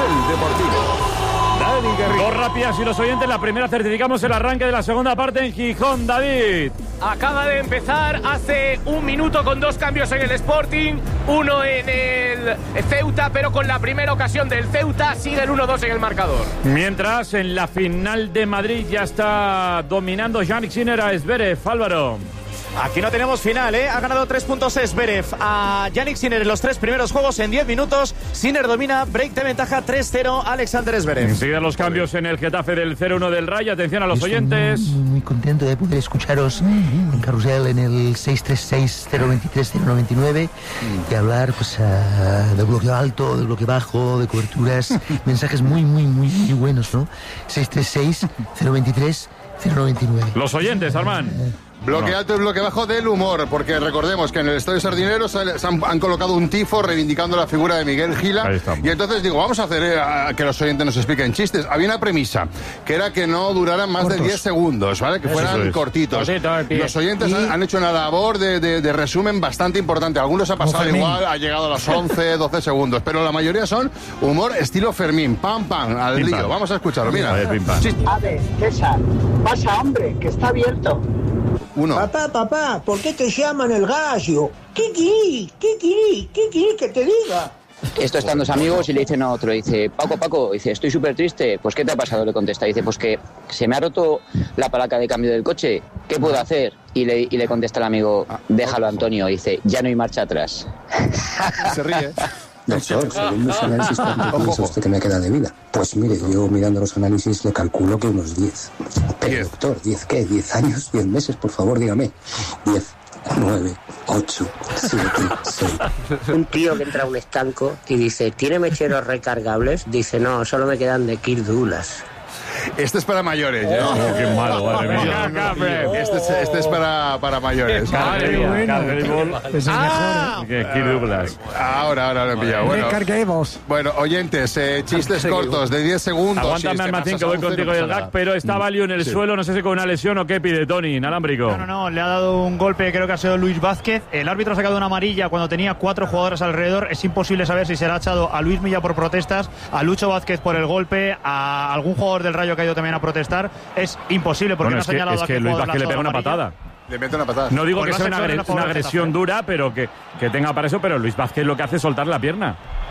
Gol Deportivo. Dani Garrido. Dos rápidas y los oyentes. La primera certificamos el arranque de la segunda parte en Gijón, David. Acaba de empezar hace un minuto con dos cambios en el Sporting, uno en el Ceuta, pero con la primera ocasión del Ceuta sigue el 1-2 en el marcador. Mientras en la final de Madrid ya está dominando Jannik Sinner a Zverev. Álvaro. Aquí no tenemos final, ¿eh? Ha ganado 3 puntos Zverev a Jannik Sinner en los 3 primeros juegos en 10 minutos. Sinner domina, break de ventaja 3-0 Alexander Zverev. Enseguida los cambios en el Getafe del 0-1 del Rayo. Atención a los oyentes. Muy contento de poder escucharos en Carrusel en el 636-023-099 y hablar pues del bloque alto, del bloque bajo, de coberturas, mensajes muy buenos, ¿no? 636-023-099. Los oyentes, Armán. Bloque alto y bloque bajo del humor, porque recordemos que en el Estadio Sardinero han colocado un tifo reivindicando la figura de Miguel Gila. Y entonces digo, vamos a hacer que los oyentes nos expliquen chistes. Había una premisa, que era que no duraran más de 10 segundos, ¿vale? Que fueran cortitos. Los oyentes han hecho una labor de resumen bastante importante. Algunos ha pasado igual, ha llegado a los 11, 12 segundos, pero la mayoría son humor estilo Fermín. Pam, al lío. Vamos a escucharlo, mira. A ver, César, pasa, hombre, que está abierto. Uno. Papá, ¿por qué te llaman el gallo? ¿Qué querís que te diga? Esto están dos amigos y le dicen a otro, dice, Paco, dice, estoy súper triste. Pues, ¿qué te ha pasado? Le contesta, dice, pues que se me ha roto la palanca de cambio del coche. ¿Qué puedo hacer? Y le contesta el amigo, déjalo, Antonio. Dice, ya no hay marcha atrás. Se ríe. Doctor, según los análisis, ¿cuánto piensa usted que me queda de vida? Pues mire, yo mirando los análisis le calculo que unos 10. Pero doctor, ¿10 qué? ¿10 años? ¿10 meses? Por favor, dígame. 10, 9, 8, 7, 6. Un tío que entra a un estanco y dice, ¿tiene mecheros recargables? Dice, no, solo me quedan de Kirk Douglas. Este es para mayores, ¿eh? Qué malo, madre mía. Este es para mayores. Es el mejor. Kirk Douglas. Ahora lo he pillado. Bueno, oyentes, chistes cortos de 10 segundos. Aguántame, Almacín, que voy contigo del gag, pero está Valio en el suelo, no sé si con una lesión o qué pide Tony, inalámbrico. No, le ha dado un golpe, creo que ha sido Luis Vázquez. El árbitro ha sacado una amarilla cuando tenía 4 jugadores alrededor. Es imposible saber si se le ha echado a Luis Milla por protestas, a Lucho Vázquez por el golpe, a algún jugador del Rayo que ha ido también a protestar. Es imposible porque no ha señalado es que Luis Vázquez le pega una patada. Le mete una patada. No digo Pues que sea una agresión dura, pero que tenga para eso, pero Luis Vázquez lo que hace es soltar la pierna.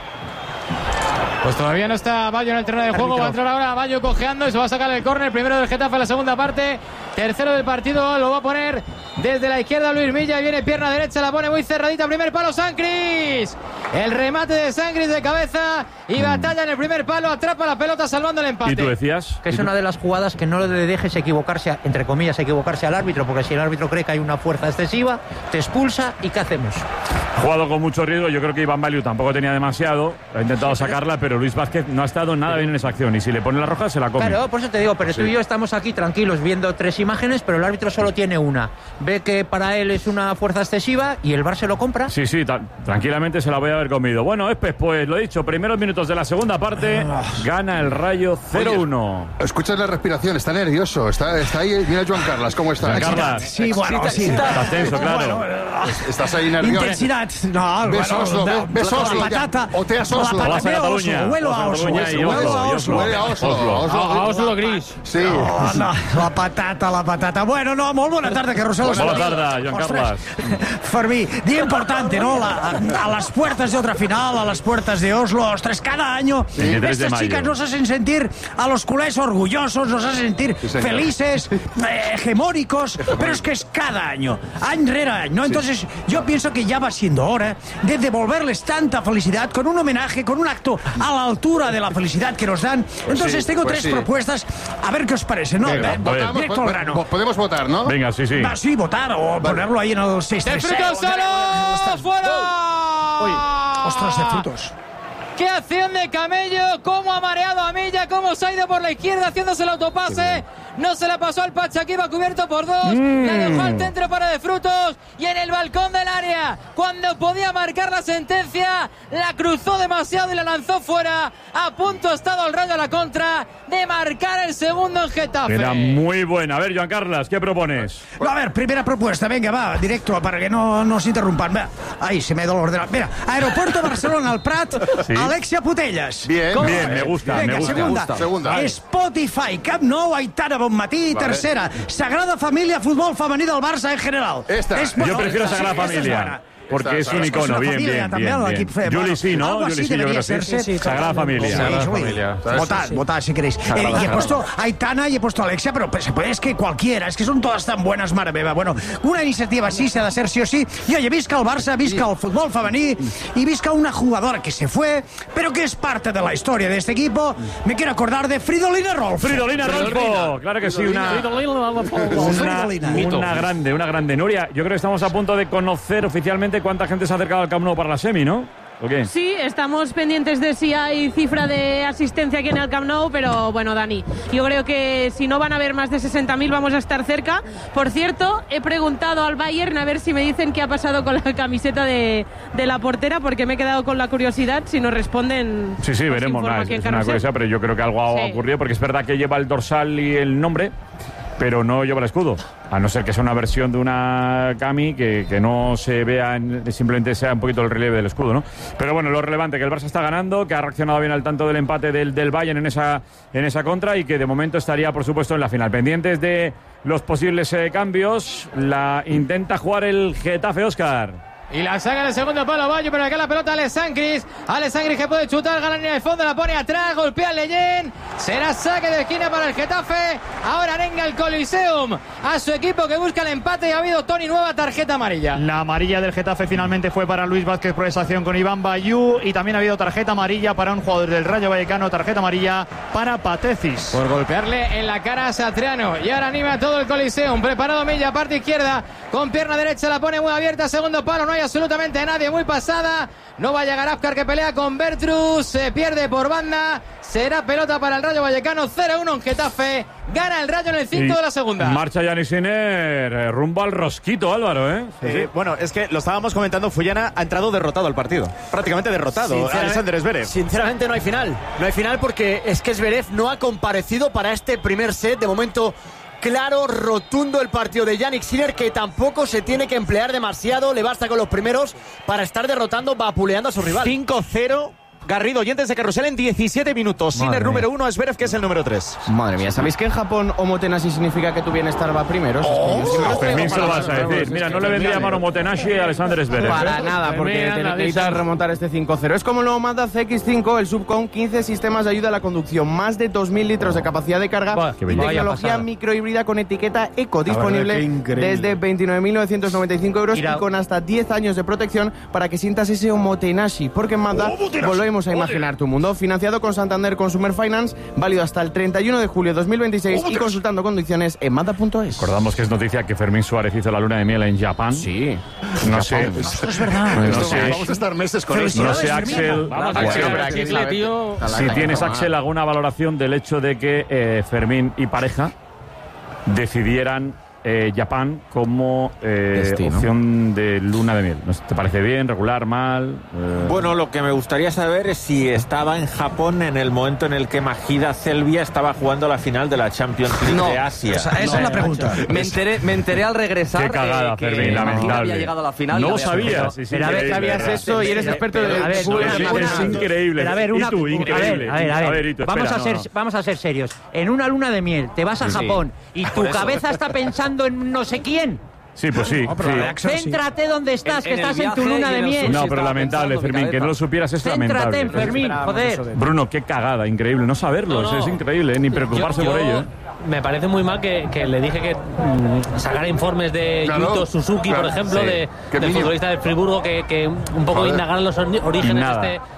Pues todavía no está Bayo en el terreno de juego. Va a entrar ahora Bayo cojeando y se va a sacar el córner. Primero del Getafe en la segunda parte. Tercero del partido. Lo va a poner desde la izquierda Luis Milla. Viene pierna derecha. La pone muy cerradita. Primer palo Sancris. El remate de Sancris de cabeza. Y batalla en el primer palo. Atrapa la pelota salvando el empate. ¿Y tú decías? Que es una de las jugadas que no le dejes equivocarse, entre comillas, equivocarse al árbitro, porque si el árbitro cree que hay una fuerza excesiva, te expulsa y ¿qué hacemos? Jugado con mucho riesgo. Yo creo que Iván Baliu tampoco tenía demasiado. Ha intentado sacarla, pero Luis Vázquez no ha estado nada bien en esa acción. Y si le pone la roja, se la come. Claro, por eso te digo, pero tú y yo estamos aquí tranquilos viendo 3 imágenes, pero el árbitro solo tiene una. Ve que para él es una fuerza excesiva y el VAR se lo compra. Sí, tranquilamente se la voy a haber comido. Bueno, Espes, pues lo dicho, primeros minutos de la segunda parte, gana el Rayo 0-1. Escuchas la respiración, está nervioso, está ahí. Mira Joan Carlas, ¿cómo está? Joan Carlas. Sí, bueno, sí. Está tenso, claro. Estás ahí nervioso. Intensidad. No, ves Oslo. La patata. O te has Oslo. Vas a Cataluña. Huelo a Oslo. Huele a Oslo gris. Sí. No, la patata. Bueno, no, molt bona tarda, que Rosell. Bona tarda, Joan Carles. Fermí, día importante, ¿no? A las puertas de otra final, a las puertas de Oslo. Ostras, cada año estas chicas nos hacen sentir a los culés orgullosos, nos hacen sentir felices, hegemónicos, pero es que es cada año, año rere año, ¿no? Entonces yo pienso que ya va siendo hora de devolverles tanta felicidad con un homenaje, con un acto a la altura de la felicidad que nos dan. Entonces tengo 3 propuestas, a ver qué os parece, ¿no? Venga, Directo al grano. Podemos votar, ¿no? Venga, sí. Sí, votar o ponerlo ahí en el 636. ¡De frutos solo! ¡Fuera! Uy, ostras, de frutos. ¡Qué acción de Camello! ¡Cómo ha mareado a Milla! ¡Cómo se ha ido por la izquierda haciéndose el autopase! no se la pasó al Pacha, que iba cubierto por dos, la dejó al centro para De Frutos, y en el balcón del área, cuando podía marcar la sentencia, la cruzó demasiado y la lanzó fuera. A punto ha estado el Rayo a la contra de marcar el segundo en Getafe. Era muy buena. A ver, Joan Carles, ¿qué propones? No, a ver, primera propuesta, venga, va, directo, para que no nos interrumpan. Va. Ahí se me da el ordenador. Mira, Aeropuerto Barcelona al Prat, sí. Alexia Putellas. Bien, bien, me gusta, venga, me gusta. Segunda. Spotify, Camp Nou, Aitana Bonmatí, vale. Tercera, Sagrada Familia, futbol femení del Barça en general. Yo prefiero Sagrada Familia. Porque es un icono, bien. Juli sí, ¿no? Juli sí, yo creo que sí. Sagrada Familia. Votad si queréis. Y he puesto Aitana y he puesto Alexia, pero es que cualquiera, es que son todas tan buenas, mare meva. Bueno, una iniciativa así se ha de hacer sí o sí. Y oye, visca el Barça, visca el fútbol femení y visca una jugadora que se fue, pero que es parte de la historia de este equipo. Me quiero acordar de Fridolina Rolfo. Fridolina Rolfo, claro que sí, una grande. Nuria, yo creo que estamos a punto de conocer oficialmente cuánta gente se ha acercado al Camp Nou para la semi, ¿no? ¿O qué? Sí, estamos pendientes de si hay cifra de asistencia aquí en el Camp Nou, pero bueno, Dani, yo creo que si no van a haber más de 60.000 vamos a estar cerca. Por cierto, he preguntado al Bayern a ver si me dicen qué ha pasado con la camiseta de la portera, porque me he quedado con la curiosidad. Si nos responden... Sí, veremos. Es una curiosidad, pero yo creo que algo ha ocurrido, porque es verdad que lleva el dorsal y el nombre, pero no lleva el escudo, a no ser que sea una versión de una cami que no se vea, simplemente sea un poquito el relieve del escudo, ¿no? Pero bueno, lo relevante, que el Barça está ganando, que ha reaccionado bien al tanto del empate del Bayern en esa contra, y que de momento estaría, por supuesto, en la final. Pendientes de los posibles cambios, la intenta jugar el Getafe, Óscar. Y la saca en el segundo palo Bayo, pero acá la pelota Alex Sangris que puede chutar, gana la línea de fondo, la pone atrás, golpea al Leyen, será saque de esquina para el Getafe. Ahora arenga el Coliseum a su equipo que busca el empate, y ha habido Toni nueva tarjeta amarilla. La amarilla del Getafe finalmente fue para Luis Vázquez por esa acción con Iván Bayú, y también ha hado tarjeta amarilla para un jugador del Rayo Vallecano, tarjeta amarilla para Patecis. Por golpearle en la cara a Satriano. Y ahora anima a todo el Coliseum, preparado Milla, parte izquierda, con pierna derecha la pone muy abierta, segundo palo, no hay absolutamente nadie, muy pasada, no va a llegar Apcar, que pelea con Bertrus, se pierde por banda, será pelota para el Rayo Vallecano. 0-1 en Getafe, gana el Rayo en el 5 de la segunda. Marcha Yannick Sinner rumbo al rosquito, Álvaro, ¿eh? Sí. Bueno, es que lo estábamos comentando, Fuyana ha entrado derrotado al partido, prácticamente derrotado. Alexander Zverev. Sinceramente no hay final porque es que Zverev no ha comparecido para este primer set. De momento, claro, rotundo el partido de Yannick Sinner, que tampoco se tiene que emplear demasiado, le basta con los primeros para estar derrotando, vapuleando a su rival. 5-0. Garrido, oyentes de Carrusel en 17 minutos. Sinner número 1, Zverev, que es el número 3. Madre mía, ¿sabéis que en Japón Omotenashi significa que tu bienestar va primero? Fermín se lo vas a decir. Mira, no le vendría mano Omotenashi a Alexander Zverev. Para nada, porque necesitas remontar este 5-0. Es como el nuevo Mazda CX-5, el sub con 15 sistemas de ayuda a la conducción, más de 2.000 litros de capacidad de carga, y tecnología microhíbrida con etiqueta eco, disponible desde 29.995 euros y con hasta 10 años de protección para que sientas ese Omotenashi, porque en Mazda volvemos a imaginar tu mundo. Financiado con Santander Consumer Finance, válido hasta el 31 de julio de 2026 y consultando condiciones en Mazda.es. Recordamos que es noticia que Fermín Suárez hizo la luna de miel en Japón. Sí. No sé. Esto es verdad. No sé. Vamos a estar meses con eso. No sé, Axel. Si tienes, Axel, alguna valoración del hecho de que Fermín y pareja decidieran Japón como opción de luna de miel. ¿Te parece bien, regular, mal? Bueno, lo que me gustaría saber es si estaba en Japón en el momento en el que Majida Selvia estaba jugando la final de la Champions League de Asia. Esa es la pregunta. Me enteré al regresar. Qué cagada, Fermín, lamentable. Había llegado a la final. No lo sabías. Pero a ver, sabías eso y eres experto de es increíble. Pero a ver, increíble. A ver, vamos a ser serios. En una luna de miel te vas a Japón y tu cabeza está pensando en no sé quién. Sí, pues sí. Céntrate donde estás, que estás en tu luna de miel. No, pero lamentable, Fermín, que no lo supieras es lamentable. Céntrate en Fermín, joder. Bruno, qué cagada, increíble. No saberlo, es increíble, ni preocuparse por ello. Me parece muy mal que le dije que sacara informes de Yuto Suzuki, por ejemplo, del futbolista del Friburgo, que un poco indagar los orígenes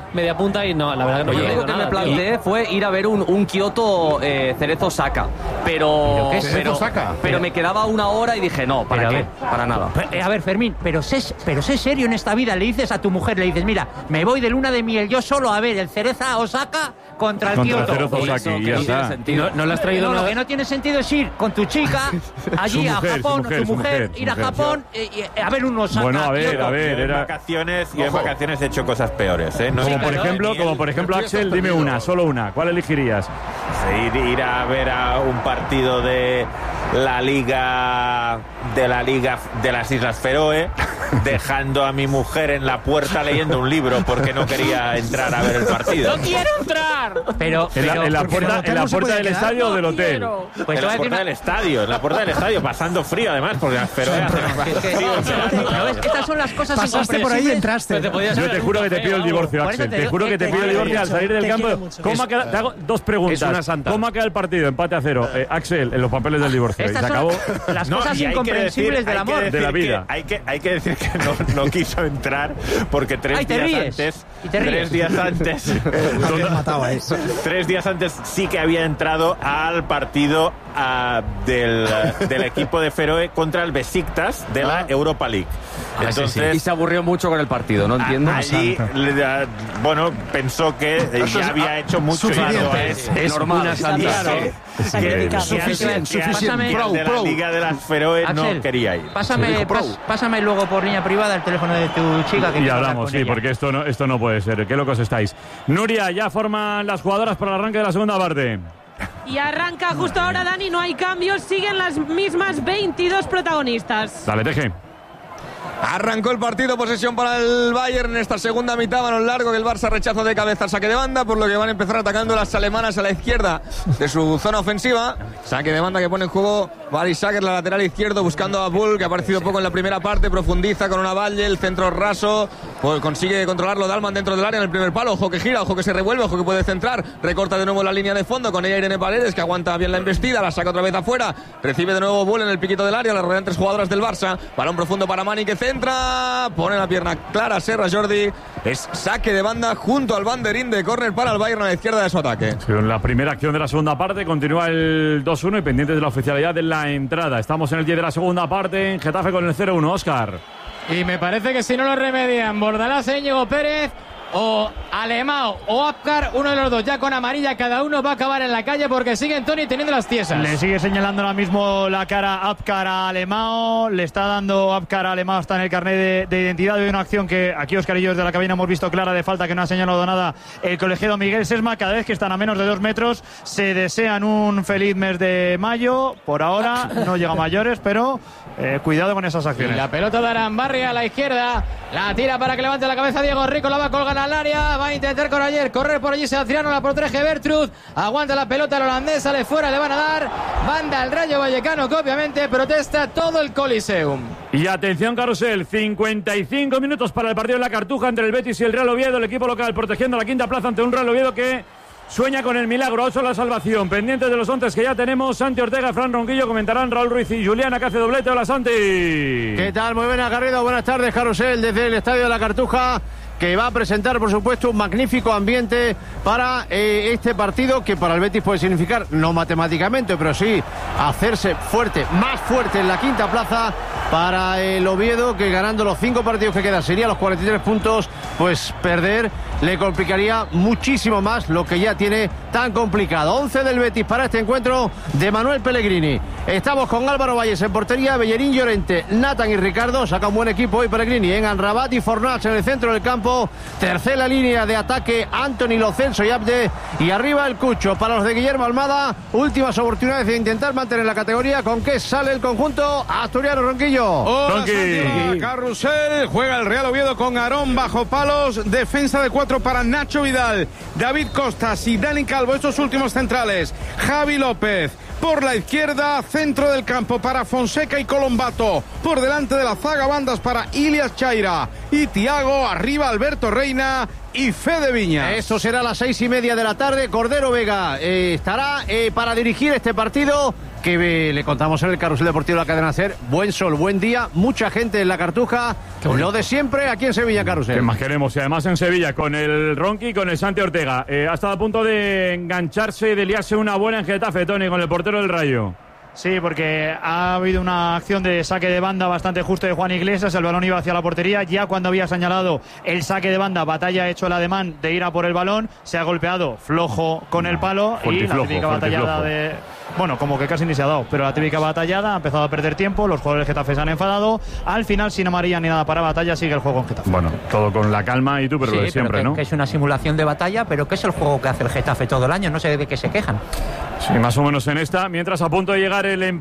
media punta y no, la verdad que no. Yo lo único que me planteé fue ir a ver un Kioto Cerezo Osaka, pero me quedaba una hora y dije no, ¿para qué? Para nada. A ver, Fermín, pero sé serio en esta vida. Le dices a tu mujer, le dices, mira, me voy de luna de miel yo solo a ver el Cereza Osaka contra el Kioto. No le has traído nada. Lo que no tiene sentido es ir con tu chica allí a Japón, tu mujer, ir a Japón y a ver un Osaka. Bueno, a ver, en vacaciones he hecho cosas peores, ¿eh? No, como por ejemplo, Axel, dime solo una. ¿Cuál elegirías? Ir a ver a un partido de la Liga de las Islas Feroe, dejando a mi mujer en la puerta leyendo un libro porque no quería entrar a ver el partido. ¡No quiero entrar! Pero en la puerta del estadio o del hotel. Pues en la puerta del estadio, pasando frío además, porque las Feroe hacen frío. Estas son las cosas pasaste por ahí y entraste. Yo te juro que te pido el divorcio, Axel. Te juro que te pido el divorcio al salir del campo. Te hago dos preguntas. ¿Cómo ha quedado el partido? Empate a 0. Axel, en los papeles del divorcio. Estas se acabó. Las cosas incomprensibles del amor. De la vida. Hay que decir que no quiso entrar porque 3 días antes 3 días antes sí que había entrado al partido del equipo de Feroe contra el Besiktas de la Europa League. Entonces, y se aburrió mucho con el partido, no entiendo. Allí, pensó que ya había hecho mucho. Es normal. Suficiente. De la Liga de las Feroe no quería ir. Pásame luego por línea privada el teléfono de tu chica. Y hablamos, sí, porque esto no puede ser. Qué locos estáis. Nuria, ya forman las jugadoras para el arranque de la segunda parte. Y arranca justo ahora, Dani, no hay cambios, siguen las mismas 22 protagonistas. Dale, Teje. Arrancó el partido, posesión para el Bayern en esta segunda mitad, balón largo que el Barça rechazo de cabeza al saque de banda, por lo que van a empezar atacando las alemanas a la izquierda de su zona ofensiva. Saque de banda que pone en juego Bari Sager, la lateral izquierdo, buscando a Bull, que ha aparecido poco en la primera parte, profundiza con una Valle, el centro raso, pues consigue controlarlo Dalman dentro del área en el primer palo, ojo que gira, ojo que se revuelve, ojo que puede centrar, recorta de nuevo la línea de fondo, con ella Irene Paredes, que aguanta bien la embestida, la saca otra vez afuera, recibe de nuevo Bull en el piquito del área, la rodean 3 jugadoras del Barça, balón profundo para Mani que centra, pone la pierna clara Serra Jordi, es saque de banda junto al banderín de córner para el Bayern a la izquierda de su ataque. Sí, en la primera acción de la segunda parte continúa el 2-1 y pendientes de la oficialidad de la entrada. Estamos en el 10 de la segunda parte en Getafe con el 0-1, Óscar. Y me parece que si no lo remedian Bordalás, Íñigo Pérez o Alemão o Apcar, uno de los dos ya con amarilla cada uno va a acabar en la calle porque siguen Toni teniendo las tiesas. Le sigue señalando ahora mismo la cara Apcar a Alemão, le está dando Apcar a Alemão hasta en el carnet de identidad de una acción que aquí Óscar y yo desde la cabina hemos visto clara de falta que no ha señalado nada el colegiado Miguel Sesma. Cada vez que están a menos de 2 metros se desean un feliz mes de mayo. Por ahora no llega a mayores, pero cuidado con esas acciones. Y la pelota de Arambarri a la izquierda, la tira para que levante la cabeza Diego Rico, la va a colgar al área, va a intentar correr por allí Sebastiano, la protege Bertrud, aguanta la pelota el holandés, sale fuera, le van a dar banda al Rayo Vallecano que obviamente protesta todo el Coliseum. Y atención carrusel, 55 minutos para el partido en la Cartuja entre el Betis y el Real Oviedo, el equipo local protegiendo la quinta plaza ante un Real Oviedo que sueña con el milagro, 8 la salvación. Pendientes de los 11 que ya tenemos, Santi Ortega, Fran Ronquillo, comentarán Raúl Ruiz y Juliana que hace doblete. Hola Santi. ¿Qué tal? Muy buenas Garrido, buenas tardes carrusel desde el Estadio de la Cartuja, que va a presentar, por supuesto, un magnífico ambiente para este partido, que para el Betis puede significar, no matemáticamente, pero sí hacerse fuerte, más fuerte en la quinta plaza. Para el Oviedo, que ganando los 5 partidos que quedan sería los 43 puntos, pues perder le complicaría muchísimo más lo que ya tiene tan complicado. 11 del Betis para este encuentro de Manuel Pellegrini. Estamos con Álvaro Valles en portería, Bellerín, Llorente, Nathan y Ricardo. Saca un buen equipo hoy Pellegrini en Amrabat y Fornals en el centro del campo. Tercera línea de ataque, Anthony, Lo Celso y Abde. Y arriba el Cucho para los de Guillermo Almada. Últimas oportunidades de intentar mantener la categoría. ¿Con qué sale el conjunto asturiano, Ronquillo? Hola, Santiago, carrusel, juega el Real Oviedo con Aarón bajo palos, defensa de 4 para Nacho Vidal, David Costas y Dani Calvo, estos últimos centrales, Javi López. Por la izquierda, centro del campo para Fonseca y Colombato. Por delante de la zaga, bandas para Ilias Chaira y Thiago. Arriba Alberto Reina y Fede Viñas. Esto será a las 6:30 de la tarde. Cordero Vega estará para dirigir este partido que le contamos en el Carrusel Deportivo de la Cadena SER. Buen sol, buen día, mucha gente en la Cartuja. Lo de siempre aquí en Sevilla, Carrusel. ¿Qué más queremos? Y además en Sevilla, con el Ronqui y con el Santi Ortega. Ha estado a punto de engancharse y de liarse una buena en Getafe, Tony, con el portero del Rayo. Sí, porque ha habido una acción de saque de banda bastante justo de Juan Iglesias. El balón iba hacia la portería. Ya cuando había señalado el saque de banda, Batalla ha hecho el ademán de ir a por el balón. Se ha golpeado flojo con el palo y la típica batallada de... Bueno, como que casi ni se ha dado, pero la típica batallada ha empezado a perder tiempo. Los jugadores de Getafe se han enfadado. Al final, sin amarilla ni nada para Batalla, sigue el juego en Getafe. Bueno, todo con la calma y tú, pero lo de siempre, pero ¿no? Que es una simulación de batalla, pero que es el juego que hace el Getafe todo el año. No sé de qué se quejan. Sí, más o menos en esta. Mientras a punto de llegar el